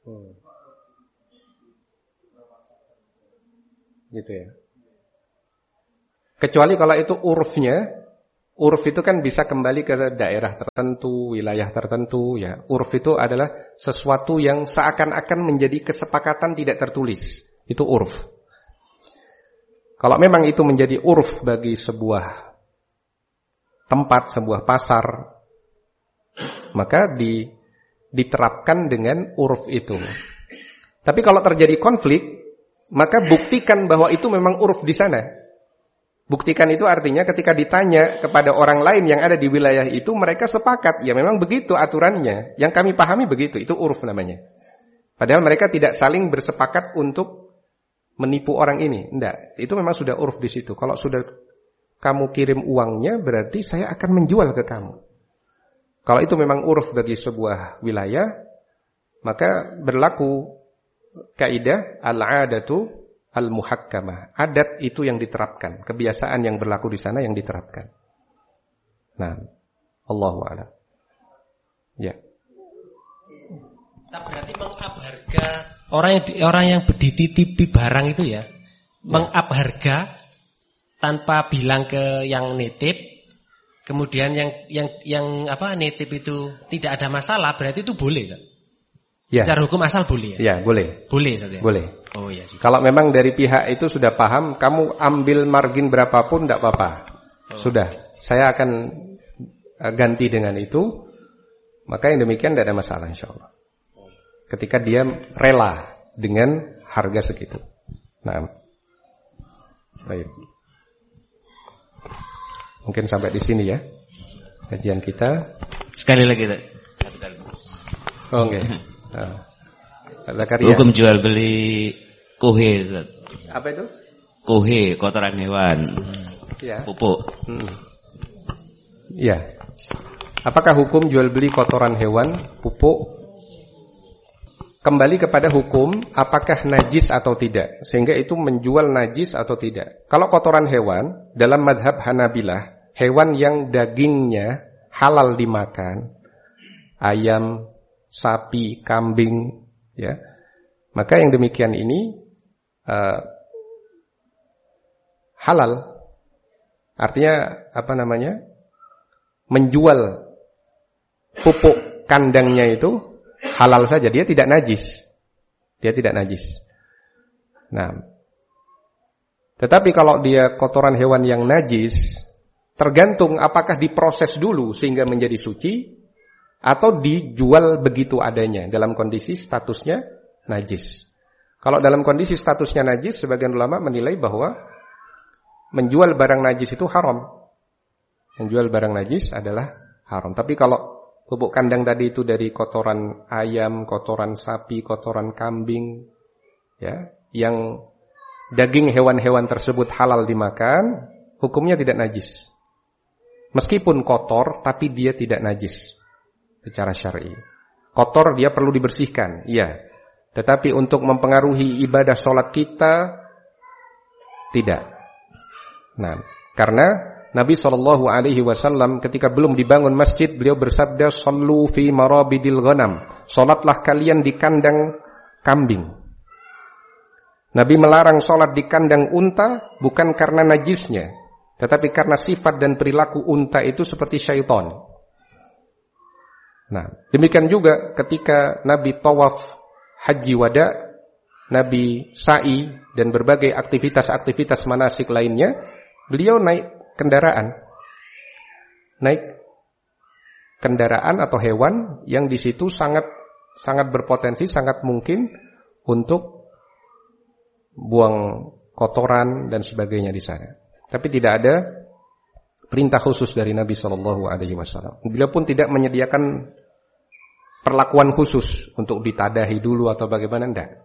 Hmm. Gitu ya. Kecuali kalau itu urfnya, urf itu kan bisa kembali ke daerah tertentu, wilayah tertentu ya. Urf itu adalah sesuatu yang seakan-akan menjadi kesepakatan tidak tertulis. Itu urf. Kalau memang itu menjadi urf bagi sebuah tempat, sebuah pasar, maka di, diterapkan dengan urf itu. Tapi kalau terjadi konflik, maka buktikan bahwa itu memang urf di sana. Buktikan itu artinya ketika ditanya kepada orang lain yang ada di wilayah itu, mereka sepakat, ya memang begitu aturannya. Yang kami pahami begitu, itu urf namanya. Padahal mereka tidak saling bersepakat untuk menipu orang ini. Enggak, itu memang sudah urf di situ. Kalau sudah kamu kirim uangnya, berarti saya akan menjual ke kamu. Kalau itu memang urf bagi sebuah wilayah, maka berlaku kaidah al-'adatu al-muhakkamah. Adat itu yang diterapkan, kebiasaan yang berlaku di sana yang diterapkan. Nah, Allahu a'lam. Ya.
Tak berarti meng-up harga orang yang orang yang dititipi barang itu ya, ya. Meng-up harga tanpa bilang ke yang nitip, kemudian yang yang yang apa nitip itu tidak ada masalah, berarti itu boleh kan? Ya. Secara hukum asal boleh ya?
Ya, boleh.
Boleh saja.
Boleh.
Oh iya sih.
Kalau memang dari pihak itu sudah paham, kamu ambil margin berapapun tidak apa-apa. Oh. Sudah, saya akan ganti dengan itu, maka yang demikian tidak ada masalah insyaallah. Ketika dia rela dengan harga segitu. Nah, baik. Mungkin sampai di sini ya kajian kita.
Sekali lagi, satu kali.
Oh, oke. Okay. Nah. Zakaria.
Hukum jual beli kohe.
Apa itu?
Kohe, kotoran hewan.
Ya.
Pupuk.
Hmm. Ya. Apakah hukum jual beli kotoran hewan, pupuk? Kembali kepada hukum apakah najis atau tidak. Sehingga itu menjual najis atau tidak. Kalau kotoran hewan, dalam madhab Hanabilah, hewan yang dagingnya halal dimakan, ayam, sapi, kambing, ya, maka yang demikian ini uh, halal. Artinya apa namanya? Menjual pupuk kandangnya itu halal saja, dia tidak najis. Dia tidak najis. Nah, tetapi kalau dia kotoran hewan yang najis, tergantung apakah diproses dulu sehingga menjadi suci, atau dijual begitu adanya dalam kondisi statusnya najis. Kalau dalam kondisi statusnya najis, sebagian ulama menilai bahwa menjual barang najis itu haram. Menjual barang najis adalah haram. Tapi kalau pupuk kandang tadi itu dari kotoran ayam, kotoran sapi, kotoran kambing, ya, yang daging hewan-hewan tersebut halal dimakan, hukumnya tidak najis. Meskipun kotor, tapi dia tidak najis secara syar'i. Kotor dia perlu dibersihkan, iya. Tetapi untuk mempengaruhi ibadah sholat kita, tidak. Nah, karena Nabi shallallahu alaihi wasallam ketika belum dibangun masjid, beliau bersabda, "Shallu fi marabidil ghanam." Sholatlah kalian di kandang kambing. Nabi melarang sholat di kandang unta bukan karena najisnya, tetapi karena sifat dan perilaku unta itu seperti syaitan. Nah, demikian juga ketika Nabi tawaf haji wada, Nabi sa'i dan berbagai aktivitas-aktivitas manasik lainnya, beliau naik kendaraan. Naik kendaraan atau hewan yang di situ sangat sangat berpotensi, sangat mungkin untuk buang kotoran dan sebagainya di sana. Tapi tidak ada perintah khusus dari Nabi shallallahu alaihi wasallam. Beliau pun tidak menyediakan perlakuan khusus untuk ditadahi dulu atau bagaimana, enggak.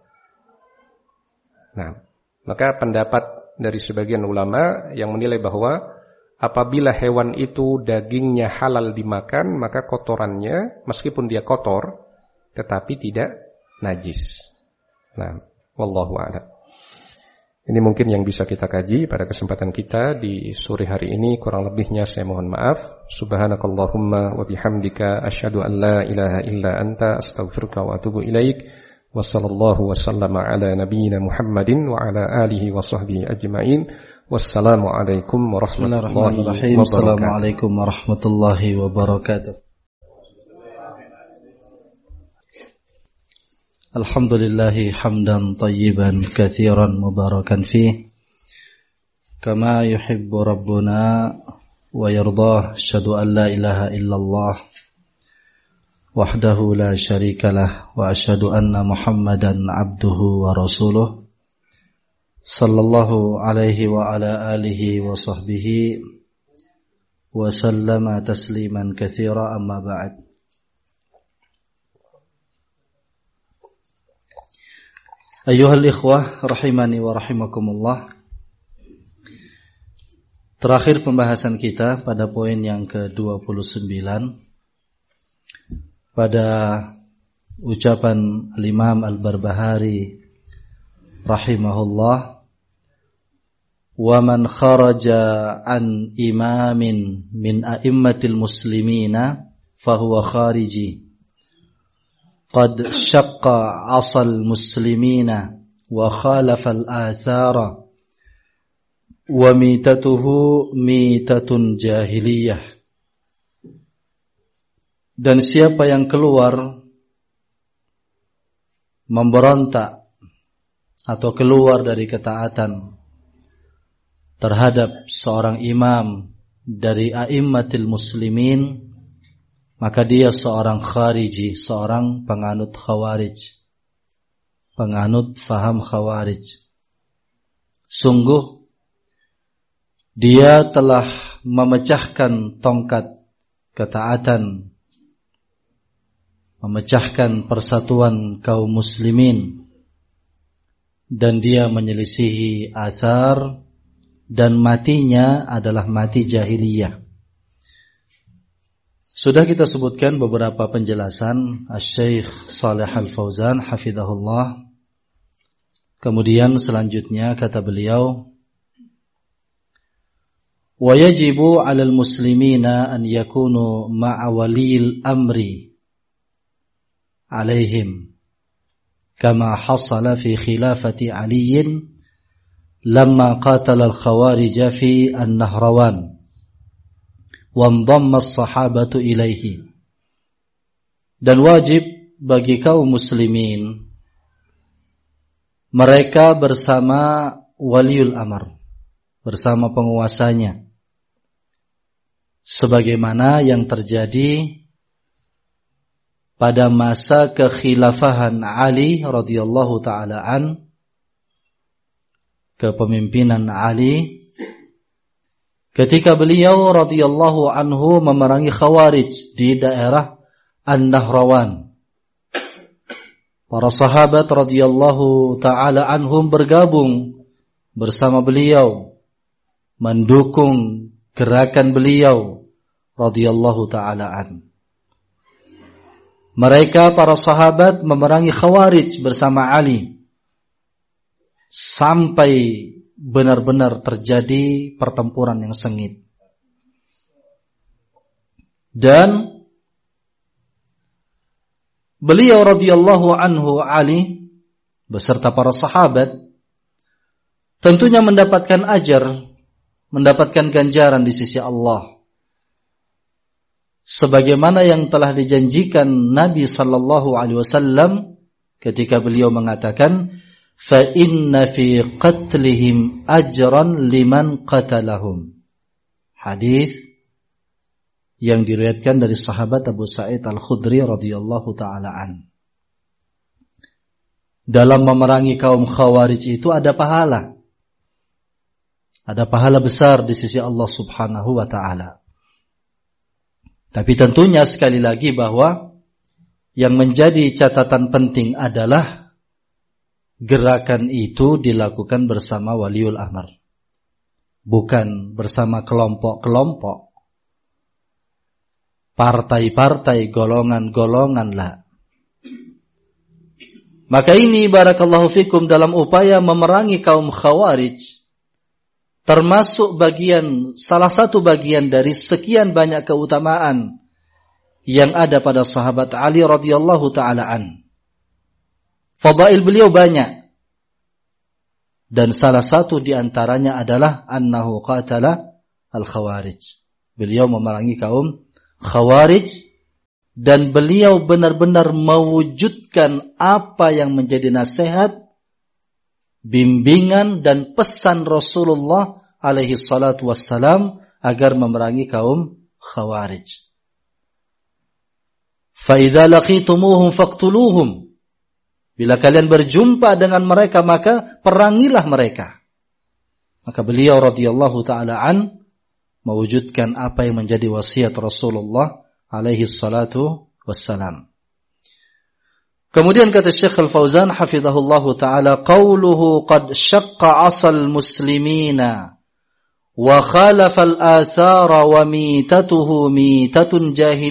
Nah, maka pendapat dari sebagian ulama yang menilai bahwa apabila hewan itu dagingnya halal dimakan, maka kotorannya meskipun dia kotor tetapi tidak najis. Nah, wallahu a'lam. Ini mungkin yang bisa kita kaji pada kesempatan kita di sore hari ini. Kurang lebihnya saya mohon maaf. Subhanakallahumma wa bihamdika asyhadu an la ilaha illa anta astaghfiruka wa atubu ilaik. wa sallallahu wasallama ala nabiyyina Muhammadin wa ala alihi wa sahbihi ajma'in. Wassalamu alaikum warahmatullahi wabarakatuh.
Assalamualaikum warahmatullahi wabarakatuh. Alhamdulillahi hamdan tayyiban katsiran mubarakan fih kama yuhibbu rabbuna wa yardah. Asyhadu an la ilaha illallah wahdahu la syarikalah wa asyhadu anna Muhammadan abduhu wa rasuluh sallallahu alaihi wa ala alihi wa sahbihi wa sallama tasliman katsira, amma ba'd. Ayyuhal ikhwah rahimani wa rahimakumullah. Terakhir pembahasan kita pada poin yang ke dua puluh sembilan pada ucapan Al-Imam Al-Barbahari rahimahullah, wa man kharaja an imamin min a'immatil muslimina fahuwa khariji qad syaqqa 'asal muslimina wa khalafa al-athara wa mitatuhu mitatun jahiliyah. Dan siapa yang keluar memberontak atau keluar dari ketaatan terhadap seorang imam dari a'immatil muslimin, maka dia seorang khariji, seorang penganut khawarij, penganut faham khawarij. Sungguh dia telah memecahkan tongkat ketaatan, memecahkan persatuan kaum muslimin, dan dia menyelisihi athar, dan matinya adalah mati jahiliyah. Sudah kita sebutkan beberapa penjelasan Asy-Syaikh Shalih Al-Fauzan hafizahullah. Kemudian selanjutnya kata beliau, wa yajibu 'alal muslimina an yakunu ma'a waliyil amri 'alaihim kama hasala fi khilafati Aliyin lamma qatala al-khawarij fi an-Nahrawan wa ndamma as-sahabatu ilaihi. Dan wajib bagi kaum muslimin mereka bersama waliul amr, bersama penguasanya, sebagaimana yang terjadi pada masa kekhilafahan Ali radhiyallahu taala an, kepemimpinan Ali, ketika beliau radhiyallahu anhu memerangi Khawarij di daerah An-Nahrawan. Para sahabat radhiyallahu taala anhum bergabung bersama beliau, mendukung gerakan beliau radhiyallahu taala an. Mereka para sahabat memerangi Khawarij bersama Ali sampai benar-benar terjadi pertempuran yang sengit. Dan beliau radhiyallahu anhu Ali beserta para sahabat tentunya mendapatkan ajar, mendapatkan ganjaran di sisi Allah, sebagaimana yang telah dijanjikan Nabi sallallahu alaihi wasallam ketika beliau mengatakan, fa inna fi qatlihim ajran liman qatalahum. Hadis yang diriwayatkan dari sahabat Abu Sa'id Al-Khudri radhiyallahu taala an. Dalam memerangi kaum Khawarij itu ada pahala. Ada pahala besar di sisi Allah Subhanahu wa taala. Tapi tentunya sekali lagi bahwa yang menjadi catatan penting adalah gerakan itu dilakukan bersama waliul amr, bukan bersama kelompok-kelompok, partai-partai, golongan-golongan lah. Maka ini barakallahu fikum dalam upaya memerangi kaum Khawarij, termasuk bagian, salah satu bagian dari sekian banyak keutamaan yang ada pada sahabat Ali radhiyallahu taala an. Fadail beliau banyak. Dan salah satu di antaranya adalah annahu qatala al-khawarij. Beliau memerangi kaum khawarij dan beliau benar-benar mewujudkan apa yang menjadi nasihat, bimbingan dan pesan Rasulullah alaihi salatu wassalam agar memerangi kaum khawarij. Fa idza laqitumuhum faqtuluhum. Bila kalian berjumpa dengan mereka maka perangilah mereka. Maka beliau radhiyallahu taala an mewujudkan apa yang menjadi wasiat Rasulullah alaihi salatu wassalam. Kemudian kata Syekh Al-Fauzan hafizahullahu taala, qauluhu qad syaqqa 'asal muslimina wa khalafa al-athara wa mitatuhu mitatun jahil